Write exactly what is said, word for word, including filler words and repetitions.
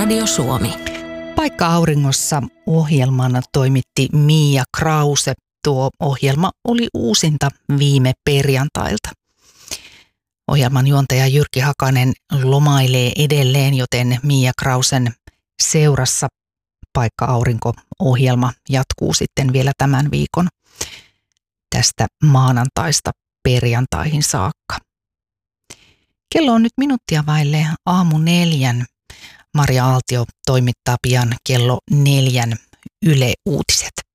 Radio Suomi. Paikka auringossa ohjelmana toimitti Mia Krause. Tuo ohjelma oli uusinta viime perjantailta. Ohjelman juontaja Jyrki Hakanen lomailee edelleen, joten Mia Krausen seurassa Paikka aurinko-ohjelma jatkuu sitten vielä tämän viikon tästä maanantaista perjantaihin saakka. Kello on nyt minuuttia vaille aamu neljän. Maria Aaltio toimittaa pian kello neljän Yle Uutiset.